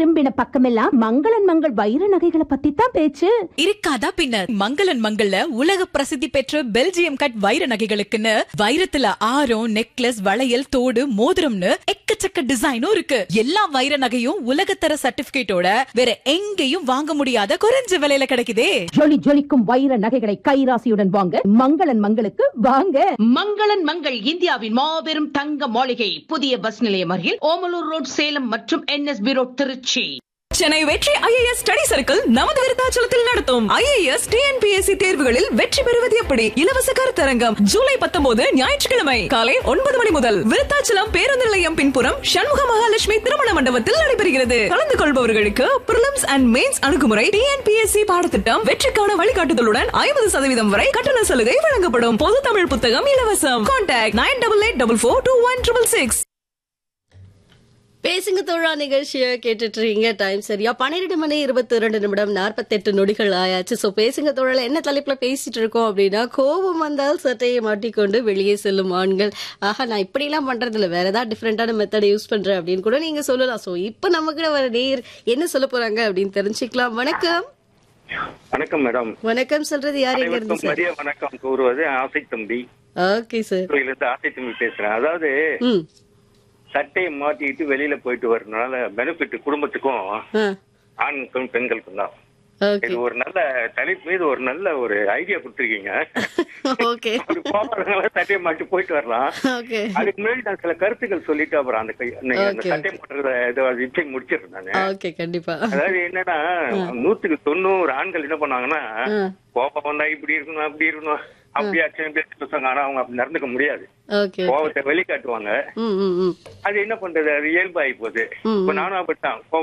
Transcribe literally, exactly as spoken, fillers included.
திரும்பின பக்கமெல்லாம் மங்களன் மங்கள் வைர நகைகளை பத்தி தான் பேச்சு. இருக்காதா பின்ன. மங்களன் மங்கள்ல உலக பிரசித்தி பெற்ற பெல்ஜியம் கட் வைர நகைகளுக்குன்னு வைரத்துல ஆரம், நெக்லஸ், வளையல், தோடு, மோதிரம்னு எக்கச்சக்க டிசைனும் இருக்கு. எல்லா வைர நகையும் உலகத்தர சர்டிபிகேட்டோட வேற எங்கேயும் வாங்க முடியாத குறைஞ்ச விலையில கிடைக்குதே. ஜொலி ஜொலிக்கும் வைர நகைகளை கைராசியுடன் வாங்க மங்களன் மங்களுக்கு வாங்க. மங்களன் மங்கள் இந்தியாவின் மாபெரும் தங்க மாளிகை, புதிய பஸ் நிலையம் அருகில் ஓமலூர் ரோட், சேலம் மற்றும் என்எஸ்பி ரோட், திருச்சி. சென்னை வெற்றி ஐஏஎஸ் ஸ்டடி சர்க்கிள் நமது விருத்தாச்சலத்தில் நடத்தும் ஐஏஎஸ் டிஎன்பிஎஸ்சி தேர்வுகளில் வெற்றி பெறுவது எப்படி இலவச கருத்தரங்கம் ஜூலை பத்தொன்பது ஞாயிற்றுக்கிழமை காலை ஒன்பது மணி முதல் விருத்தாச்சலம் பேருந்து நிலையம் பின்புறம் சண்முக மகாலட்சுமி திருமண மண்டபத்தில் நடைபெறுகிறது. கலந்து கொள்பவர்களுக்கு பிரிலிம்ஸ் அண்ட் மெயின்ஸ் அணுகுமுறை, டிஎன்பிஎஸ்சி பாடத்திட்டம், வெற்றிக்கான வழிகாட்டுதலுடன் ஐம்பது சதவீதம் வரை கட்டண சலுகை வழங்கப்படும். பொது தமிழ் புத்தகம் இலவசம். Contact nine double eight double four two one triple six. பேசுங்க தோழா நிகழ்ச்சியை கேட்டுட்டு இருக்கீங்க. டைம் சரியா பன்னிரெண்டு மணி இருபத்தி ரெண்டு நிமிடம் நாற்பத்தி எட்டு நொடிகள் ஆயாச்சு. சோ பேசுங்க தோழா என்ன தலைப்புல பேசிட்டு இருக்கோம் அப்படின்னா, கோபம் வந்தால் சட்டையை மாட்டிக்கொண்டு வெளியே செல்லும் ஆண்கள். ஆஹா, நான் இப்படி எல்லாம் பண்றது இல்ல, வேற ஏதாவது டிஃபரெண்டான மெத்தட் யூஸ் பண்றேன் அப்படின்னு கூட நீங்க சொல்லலாம். சோ இப்ப நம்ம கூட வர நேர் என்ன சொல்ல போறாங்க அப்படின்னு தெரிஞ்சுக்கலாம். வணக்கம். வணக்கம் மேடம். வணக்கம் சொல்றது யார், எங்க இருந்து சார்? மதிய வணக்கம் கூறுவது ஆசை தம்பி. Okay sir. ஆசை தம்பி பேசுறேன். அதாவது சட்டையை மாட்டிட்டு வெளியில போயிட்டு வரதுனால பெனிஃபிட் குடும்பத்துக்கும் ஆண்களுக்கும் பெண்களுக்கும் தான். இது ஒரு நல்ல தலைப்பு மீது ஒரு நல்ல ஒரு ஐடியா கொடுத்துருக்கீங்க. சட்டையை மாட்டி போயிட்டு வரலாம். அதுக்கு முன்னாடி நான் சில கருத்துக்கள் சொல்லிட்டு அப்புறம் அந்த சட்டை மாட்டுறத இப்படி முடிச்சிருந்தேன் நானு. கண்டிப்பா. அதாவது என்னன்னா, நூத்துக்கு தொண்ணூறு ஆண்கள் என்ன பண்ணாங்கன்னா, கோபம் வந்தா இப்படி இருக்கணும் அப்படி இருக்கணும் அப்படியாச்சும் பேசுவாங்க. ஆனா அவங்க அப்படி நடந்துக்க முடியாது. கோபத்தை வெளிக்காட்டுவாங்க. அது என்ன பண்றது, அது இயல்பாகி போகுது. இப்ப நானும் அப்படித்தான்.